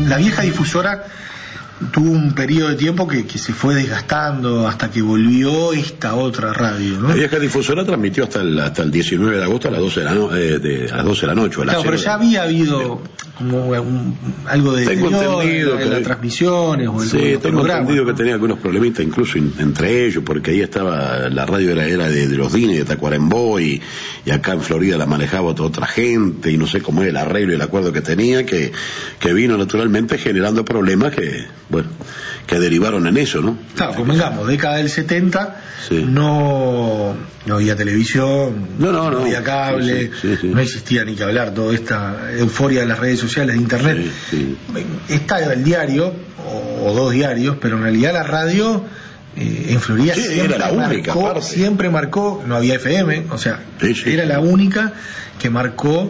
La vieja difusora tuvo un periodo de tiempo que se fue desgastando hasta que volvió esta otra radio, ¿no? La vieja difusora transmitió hasta el 19 de agosto a las 12 de la noche. Claro, pero ya había habido como algo de entendido en las transmisiones o sí, tengo entendido que tenía algunos problemitas incluso entre ellos, porque ahí estaba, la radio era de los Dines, de Tacuarembó, y acá en Florida la manejaba otra gente, y no sé cómo era el arreglo y el acuerdo que tenía, que vino naturalmente generando problemas que derivaron en eso, ¿no? Claro, convengamos, década del 70, sí. No había televisión, no había cable, sí. No existía ni que hablar toda esta euforia de las redes sociales, de internet. Sí. Está el diario, o dos diarios, pero en realidad la radio en Florida siempre marcó, no había FM, o sea, era la única que marcó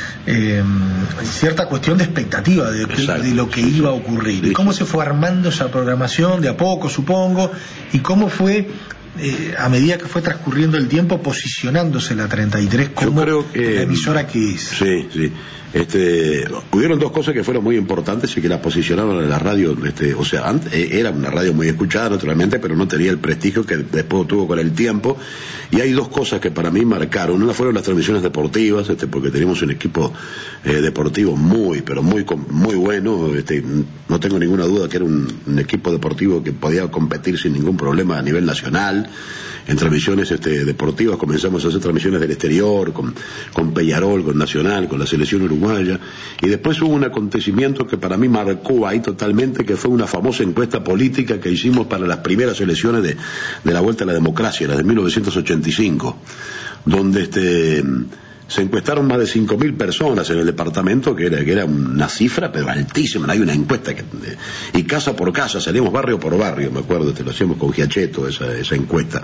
cierta cuestión de expectativa de lo que iba a ocurrir, y cómo se fue armando esa programación de a poco, supongo, y cómo fue a medida que fue transcurriendo el tiempo posicionándose la 33 como la emisora que es. Sí. Hubieron dos cosas que fueron muy importantes y que la posicionaron en la radio, o sea, antes era una radio muy escuchada naturalmente, pero no tenía el prestigio que después tuvo con el tiempo. Y hay dos cosas que para mí marcaron. Una fueron las transmisiones deportivas, porque teníamos un equipo deportivo muy bueno. No tengo ninguna duda que era un equipo deportivo que podía competir sin ningún problema a nivel nacional. En transmisiones deportivas comenzamos a hacer transmisiones del exterior, con Peñarol, con Nacional, con la selección uruguaya, y después hubo un acontecimiento que para mí marcó ahí totalmente, que fue una famosa encuesta política que hicimos para las primeras elecciones de la Vuelta a la Democracia, las de 1985, donde se encuestaron más de 5.000 personas en el departamento, que era una cifra pero altísima. Hay una encuesta y casa por casa, salíamos barrio por barrio, me acuerdo, lo hacíamos con Giacheto esa encuesta.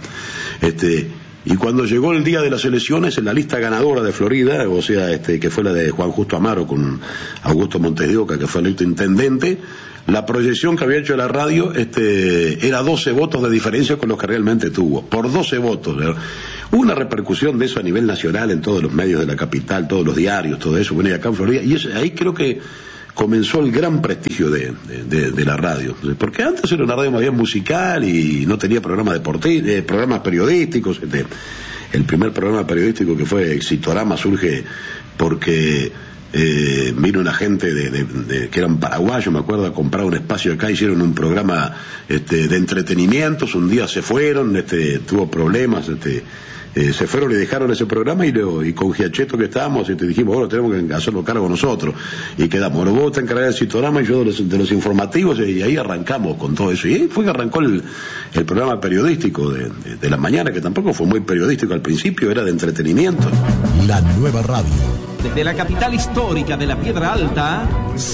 Y cuando llegó el día de las elecciones, en la lista ganadora de Florida, o sea, que fue la de Juan Justo Amaro con Augusto Montes de Oca, que fue electo intendente, la proyección que había hecho la radio era 12 votos de diferencia con los que realmente tuvo, por 12 votos. Hubo una repercusión de eso a nivel nacional en todos los medios de la capital, todos los diarios, todo eso, y acá en Florida, y ahí creo que comenzó el gran prestigio de la radio, porque antes era una radio más bien musical y no tenía programas periodísticos. El primer programa periodístico, que fue Exitorama, surge porque vino una gente que eran paraguayos, me acuerdo, a comprar un espacio acá, hicieron un programa de entretenimientos, un día se fueron, tuvo problemas, se fueron y dejaron ese programa, y con Giacheto que estábamos, dijimos, bueno, tenemos que hacerlo cargo nosotros, y quedamos, bueno, vos te encargás del Citorama y yo de los informativos, y ahí arrancamos con todo eso, y ahí fue que arrancó el programa periodístico de la mañana, que tampoco fue muy periodístico al principio, era de entretenimiento. La nueva radio. Desde la capital histórica de la Piedra Alta,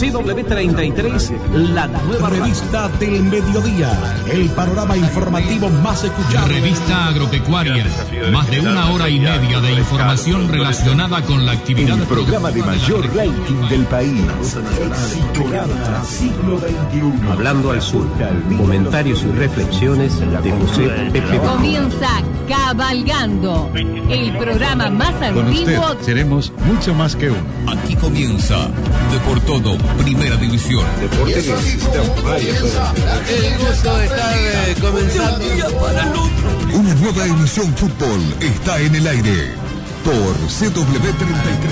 CW33, la nueva revista del mediodía, el panorama informativo más escuchado. Revista agropecuaria, más de 1 hora y media de información relacionada con la actividad. El programa de mayor rating del país. Siglo XXI. Hablando al sur, comentarios y reflexiones de José Pepe. Comienza Cabalgando, el programa más antiguo. Con usted seremos mucho más que uno. Aquí comienza De Por Todo, Primera División. Deporte que necesita varias horas. El gusto de estar comenzando. Una nueva emisión fútbol está en el aire por CW33.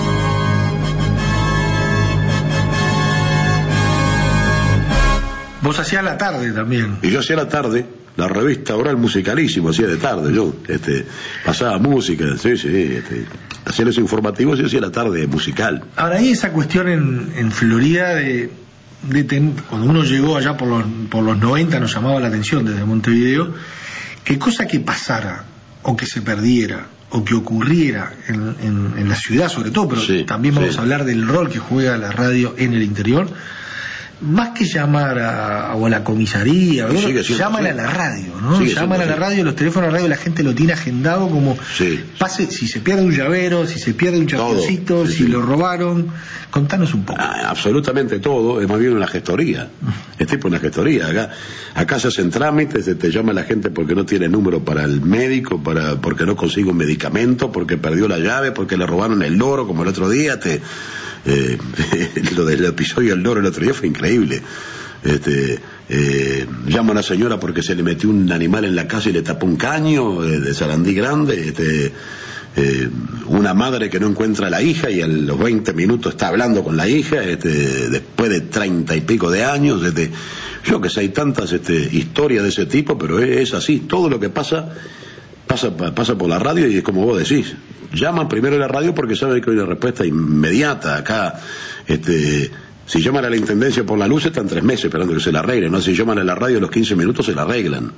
Vos hacías la tarde también. Y yo hacía la tarde, la revista Oral Musicalísimo, hacía de tarde yo, pasaba música, hacía los informativos y hacía la tarde musical. Ahora hay esa cuestión en Florida cuando uno llegó allá por los 90, nos llamaba la atención desde Montevideo, que cosa que pasara, o que se perdiera, o que ocurriera en la ciudad sobre todo, pero también vamos a hablar del rol que juega la radio en el interior. Más que llamar a la comisaría, llaman a la radio, ¿no? Llaman a la radio, los teléfonos de la radio, la gente lo tiene agendado como pase, si se pierde un llavero, si se pierde un chasconcito, si lo robaron. Contanos un poco. Absolutamente todo, es más bien una gestoría. Es tipo una gestoría. Acá se hacen trámites, te llama la gente porque no tiene número para el médico, porque no consigue un medicamento, porque perdió la llave, porque le robaron el loro, como el otro día, Lo del episodio del loro el otro día fue increíble. Llama a una señora porque se le metió un animal en la casa y le tapó un caño de Sarandí grande. Una madre que no encuentra a la hija y a los 20 minutos está hablando con la hija, después de 30 y pico de años. Yo que sé, hay tantas historias de ese tipo, pero es así. Todo lo que pasa por la radio, y es como vos decís, llaman primero a la radio porque saben que hay una respuesta inmediata. Acá si llaman a la intendencia por la luz están 3 meses esperando que se la arreglen, ¿no? Si llaman a la radio a los 15 minutos se la arreglan.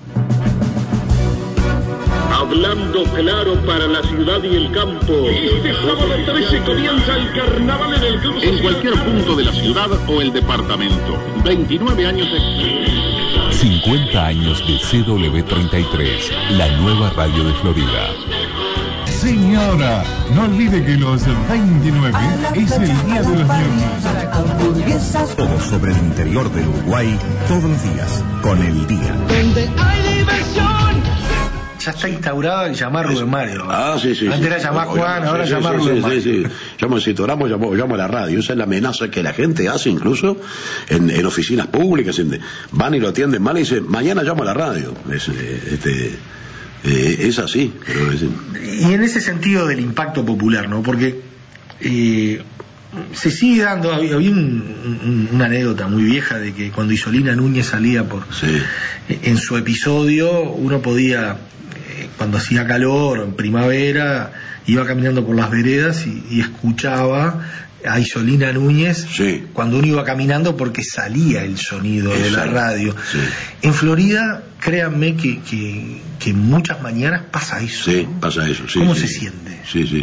Hablando claro para la ciudad y el campo. Este sábado 13 comienza el carnaval en el Club Social. En cualquier punto de la ciudad o el departamento. 29 años de... 50 años de CW33, la nueva radio de Florida. Señora, no olvide que los 29 es el Día de los Niños. Todo sobre el interior del Uruguay, todos los días, con El Día. Donde hay diversión. Ya está instaurado el llamar Rubén Mario. Sí. Antes era llamar Juan, ahora llamar Rubén Mario. Sí. Llamo a la radio. Esa es la amenaza que la gente hace incluso en oficinas públicas. Van y lo atienden mal y dicen, mañana llamo a la radio. Es así. Y en ese sentido del impacto popular, ¿no? Porque se sigue dando, había una anécdota muy vieja de que cuando Isolina Núñez salía en su episodio, uno podía, cuando hacía calor o en primavera, iba caminando por las veredas y escuchaba a Isolina Núñez cuando uno iba caminando porque salía el sonido de la radio. En Florida, créanme que muchas mañanas pasa eso. ¿No? Pasa eso. ¿Cómo se siente? Sí.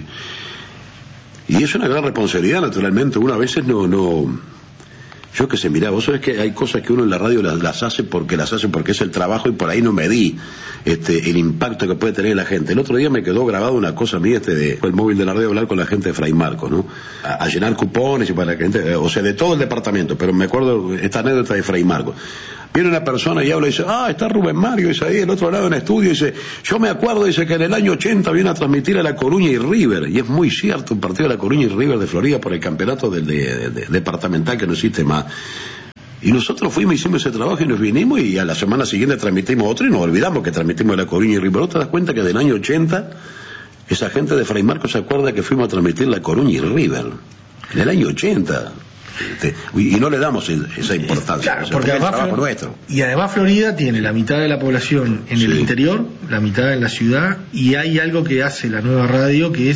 Y es una gran responsabilidad, naturalmente. Uno a veces no... Yo que sé, mirá, vos sabés que hay cosas que uno en la radio las hace porque es el trabajo, y por ahí no medí el impacto que puede tener la gente. El otro día me quedó grabado una cosa a mí, el móvil de la radio, hablar con la gente de Fray Marcos, ¿no? A llenar cupones y para la gente, o sea, de todo el departamento, pero me acuerdo esta anécdota de Fray Marcos. Viene una persona y habla y dice, está Rubén Mario, dice ahí, el otro lado en el estudio, dice, yo me acuerdo, dice que en el año 80 vino a transmitir a La Coruña y River, y es muy cierto, un partido de La Coruña y River de Florida por el campeonato departamental que no existe más. Y nosotros fuimos, hicimos ese trabajo y nos vinimos, y a la semana siguiente transmitimos otro y nos olvidamos que transmitimos La Coruña y River. ¿No te das cuenta que del año 80 esa gente de Fray Marcos se acuerda que fuimos a transmitir La Coruña y River? En el año 80. Y no le damos esa importancia. Claro, porque además Florida tiene la mitad de la población en el interior, la mitad en la ciudad, y hay algo que hace la nueva radio que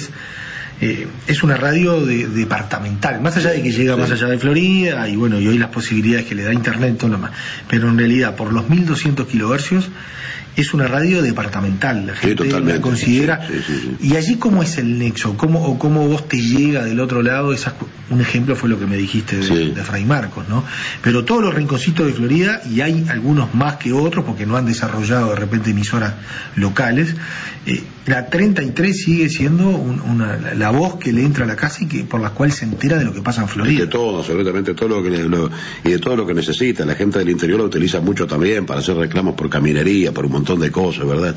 es una radio departamental, más allá de que llega más allá de Florida, y bueno, y hoy las posibilidades que le da internet, todo lo más, pero en realidad por los 1200 kilohercios es una radio departamental, la gente la considera. Y allí, ¿cómo es el nexo? ¿Cómo vos te llega del otro lado? Un ejemplo fue lo que me dijiste de Fray Marcos, ¿no? Pero todos los rinconcitos de Florida, y hay algunos más que otros porque no han desarrollado de repente emisoras locales, la 33 sigue siendo la voz que le entra a la casa y por la cual se entera de lo que pasa en Florida. De todo, absolutamente todo y de todo lo que necesita. La gente del interior lo utiliza mucho también para hacer reclamos por caminería, por un montón de cosas, ¿verdad?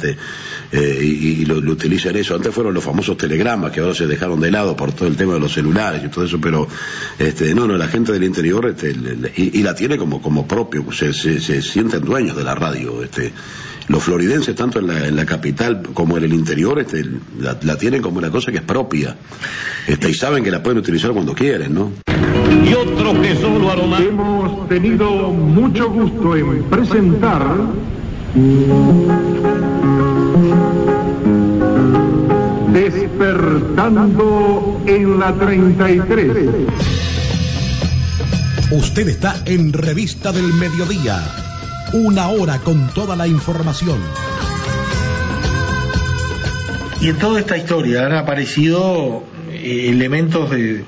Y lo utilizan eso. Antes fueron los famosos telegramas que ahora se dejaron de lado por todo el tema de los celulares y todo eso, pero la gente del interior y la tiene como propio, se sienten dueños de la radio. Los floridenses, tanto en la capital como en el interior, la tienen como una cosa que es propia, y saben que la pueden utilizar cuando quieren, ¿no? Y otro que solo aroma. Hemos tenido mucho gusto en presentar Despertando en la 33. Usted está en Revista del Mediodía. Una hora con toda la información. Y en toda esta historia han aparecido elementos de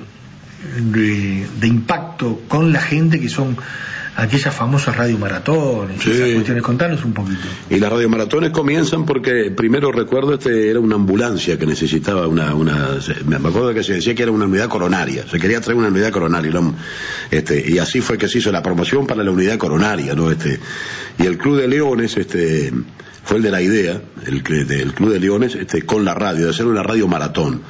impacto con la gente, que son aquellas famosas radiomaratones, esas cuestiones. Contanos un poquito. Y las radiomaratones comienzan porque, primero recuerdo, era una ambulancia que necesitaba me acuerdo que se decía que era una unidad coronaria, se quería traer una unidad coronaria, ¿no? Y así fue que se hizo la promoción para la unidad coronaria, ¿no? Y el Club de Leones, fue el de la idea, el Club de Leones, con la radio, de hacer una radio maratón.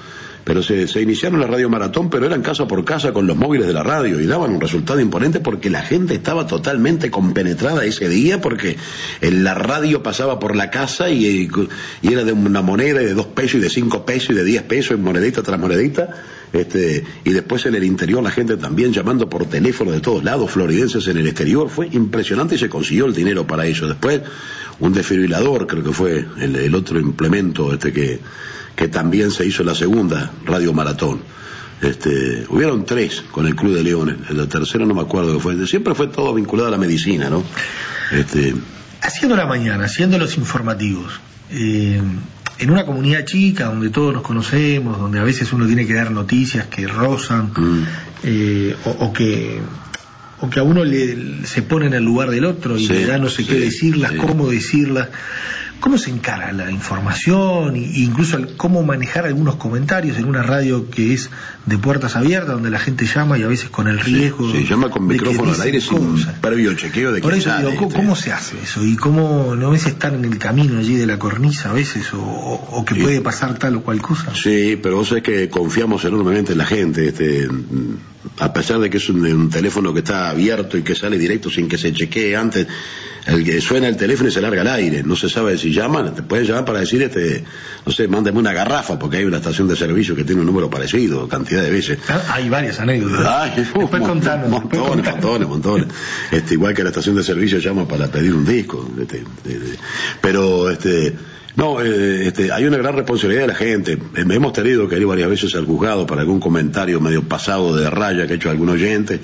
pero se iniciaron la radio maratón, pero eran casa por casa con los móviles de la radio y daban un resultado imponente porque la gente estaba totalmente compenetrada ese día, porque la radio pasaba por la casa y era de una moneda de 2 pesos y de 5 pesos y de 10 pesos, monedita tras monedita. Y después en el interior la gente también llamando por teléfono de todos lados, floridenses en el exterior. Fue impresionante y se consiguió el dinero para eso. Después un desfibrilador, creo que fue el otro implemento que también se hizo en la segunda radio maratón. Hubieron 3 con el Club de Leones, el tercero no me acuerdo qué fue. Siempre fue todo vinculado a la medicina, ¿no? Haciendo la mañana, haciendo los informativos, en una comunidad chica donde todos nos conocemos, donde a veces uno tiene que dar noticias que rozan, o que a uno se pone en el lugar del otro y le da no sé qué decirlas, cómo decirlas. ¿Cómo se encara la información e incluso cómo manejar algunos comentarios en una radio que es de puertas abiertas, donde la gente llama y a veces con el riesgo llama con micrófono al aire sin previo chequeo de por eso digo, ¿cómo se hace eso? Y cómo no ves estar en el camino allí de la cornisa a veces, o que puede pasar tal o cual cosa. Sí, pero vos sabés que confiamos enormemente en la gente, a pesar de que es un teléfono que está abierto y que sale directo sin que se chequee antes. El que suena el teléfono y se larga al aire, no se sabe si llaman, te pueden llamar para decir, no sé, mándame una garrafa, porque hay una estación de servicio que tiene un número parecido, cantidad de veces. Hay varias anécdotas. Después contanos. Montones. Igual que la estación de servicio llama para pedir un disco. Pero, hay una gran responsabilidad de la gente. Hemos tenido que ir varias veces al juzgado para algún comentario medio pasado de raya que ha hecho algún oyente,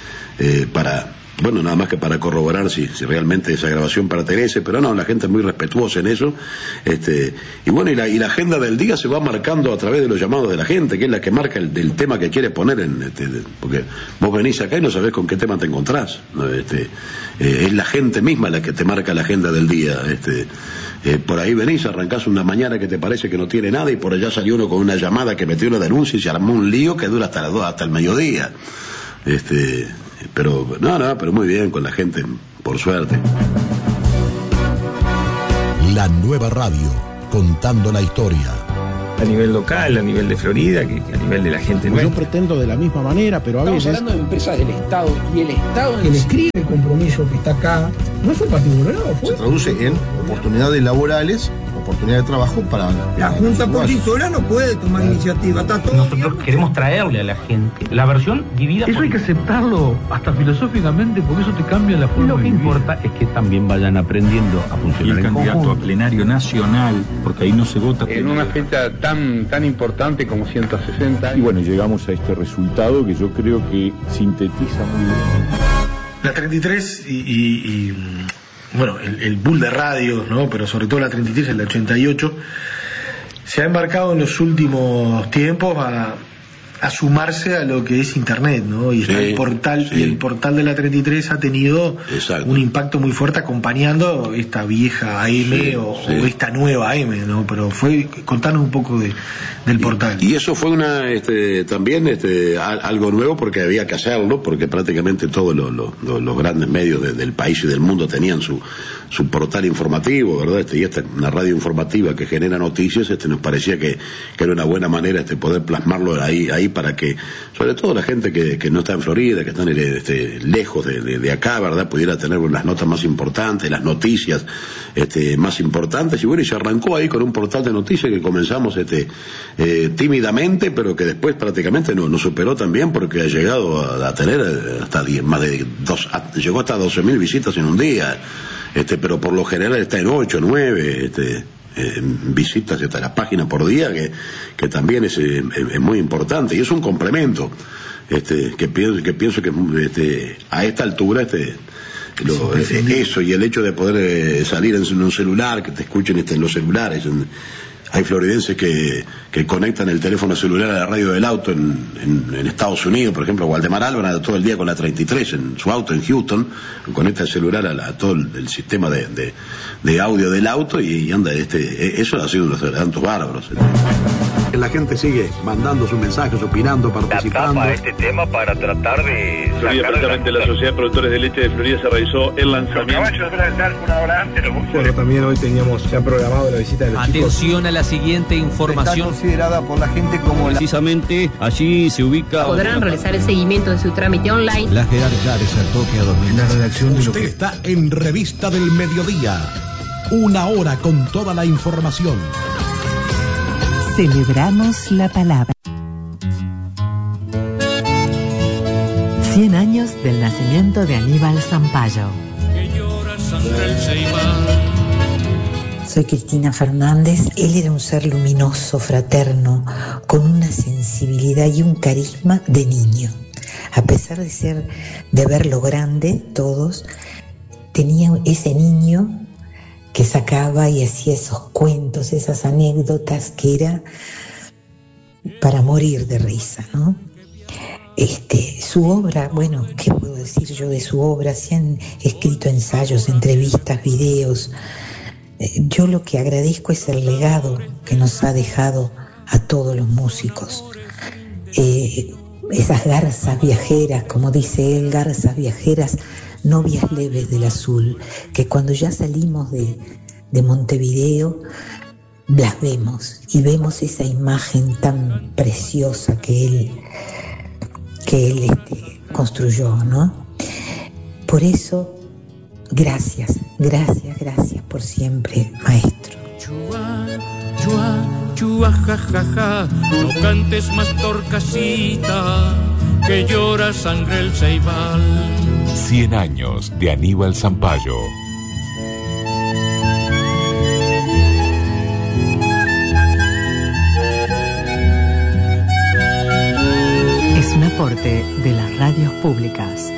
nada más que para corroborar si realmente esa grabación pertenece, pero no, la gente es muy respetuosa en eso, y la agenda del día se va marcando a través de los llamados de la gente, que es la que marca el tema que quiere poner porque vos venís acá y no sabés con qué tema te encontrás, ¿no? Es la gente misma la que te marca la agenda del día, por ahí venís, arrancás una mañana que te parece que no tiene nada y por allá salió uno con una llamada que metió una denuncia y se armó un lío que dura hasta las 2, hasta el mediodía. Pero muy bien con la gente, por suerte. La nueva radio, contando la historia. A nivel local, a nivel de Florida, que a nivel de la gente nuestra. Yo pretendo de la misma manera, pero a veces... Estamos hablando de empresas del Estado, y el Estado... Que le escribe el compromiso que está acá, no fue particular, fue... Se traduce en oportunidades laborales, oportunidades de trabajo para... La Junta por sí sola no puede tomar iniciativa, está todo... Nosotros queremos traerle a la gente la versión vivida... Eso hay que aceptarlo, hasta filosóficamente, porque eso te cambia la forma. Lo que importa es que también vayan aprendiendo a funcionar y el candidato a plenario nacional, porque ahí no se vota... En una fecha tan importante como 160 años. Y bueno, llegamos a este resultado que yo creo que sintetiza muy bien. La 33 el pool de radios, ¿no? Pero sobre todo la 33, el 88, se ha embarcado en los últimos tiempos a sumarse a lo que es Internet, ¿no? Y está el portal, y el portal de la 33 ha tenido un impacto muy fuerte acompañando esta vieja AM o esta nueva AM, ¿no? Pero contanos un poco del portal. Y eso fue también algo nuevo, porque había que hacerlo, porque prácticamente todos los grandes medios del país y del mundo tenían su portal informativo, ¿verdad? Y esta una radio informativa que genera noticias, nos parecía que era una buena manera poder plasmarlo ahí para que, sobre todo la gente que no está en Florida, que están lejos de acá, ¿verdad? Pudiera tener las notas más importantes, las noticias más importantes, y bueno, y se arrancó ahí con un portal de noticias que comenzamos tímidamente, pero que después prácticamente nos superó también, porque ha llegado a tener hasta llegó hasta 12.000 visitas en un día. Pero por lo general está en 8, 9 visitas hasta la página por día, que también es muy importante, y es un complemento que pienso que a esta altura eso, y el hecho de poder salir en un celular, que te escuchen en los celulares. Hay floridenses que conectan el teléfono celular a la radio del auto en Estados Unidos, por ejemplo. Waldemar Alba anda todo el día con la 33 en su auto en Houston, conecta el celular a todo el sistema de audio del auto y anda. Eso ha sido unos adelantos bárbaros. La gente sigue mandando sus mensajes, opinando, participando. Este tema para tratar de Florida, precisamente la Sociedad de Productores de Leche de Florida se realizó el lanzamiento. Bueno, también hoy teníamos ya programado la visita de los Atención a la siguiente información. Está considerada por la gente como precisamente allí se ubica. Podrán realizar el seguimiento de su trámite online. La jerarquía desertó que a dormir. La redacción de Usted está en Revista del Mediodía. Una hora con toda la información. Celebramos la palabra. 100 años del nacimiento de Aníbal Zampayo. Soy Cristina Fernández. Él era un ser luminoso, fraterno, con una sensibilidad y un carisma de niño. A pesar de verlo grande, todos, tenía ese niño que sacaba y hacía esos cuentos, esas anécdotas que era para morir de risa, ¿no? Su obra, bueno, ¿qué puedo decir yo de su obra? Se han escrito ensayos, entrevistas, videos. Yo lo que agradezco es el legado que nos ha dejado a todos los músicos. Esas garzas viajeras, como dice él, garzas viajeras, novias leves del azul, que cuando ya salimos de Montevideo las vemos y vemos esa imagen tan preciosa que él construyó, ¿no? Por eso, gracias por siempre, maestro. Chua, ja, ja, ja, no cantes más torcasita, que llora sangre el ceibal. 100 años de Aníbal Zampayo. Es un aporte de las radios públicas.